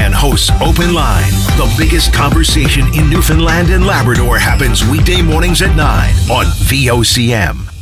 VOCM hosts Open Line. The biggest conversation in Newfoundland and Labrador happens weekday mornings at 9 on VOCM.